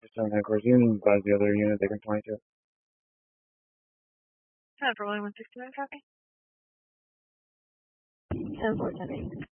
7 headquarters, you can advise the other unit, they can 22. 10 for 169 copy. 10-4, 10-8.